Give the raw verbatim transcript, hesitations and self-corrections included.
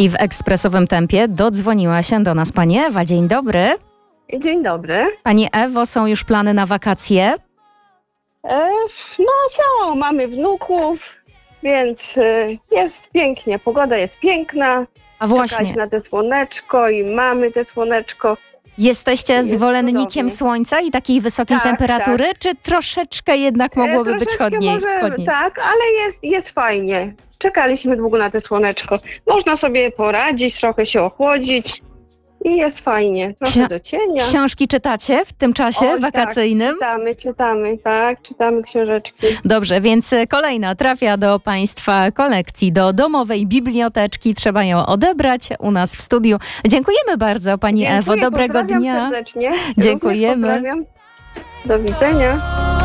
I w ekspresowym tempie dodzwoniła się do nas pani Ewa. Dzień dobry. Dzień dobry. Pani Ewo, są już plany na wakacje? E, no są, mamy wnuków, więc e, jest pięknie, pogoda jest piękna. A właśnie, Czekaliśmy na te słoneczko i mamy te słoneczko. jesteście jest zwolennikiem cudownie. słońca i takiej wysokiej Tak, temperatury, czy troszeczkę jednak mogłoby E, być troszeczkę chłodniej? może, chłodniej? tak, ale jest, jest fajnie. Czekaliśmy długo na te słoneczko. Można sobie poradzić, trochę się ochłodzić i jest fajnie. Trochę Ksi- do cienia. Książki czytacie w tym czasie Oj, wakacyjnym? Tak, czytamy, czytamy, tak, czytamy książeczki. Dobrze, więc kolejna trafia do Państwa kolekcji, do domowej biblioteczki. Trzeba ją odebrać u nas w studiu. Dziękujemy bardzo Pani Dziękuję, Ewo. Dobrego pozdrawiam dnia. serdecznie. Dziękujemy. Również pozdrawiam. Do widzenia.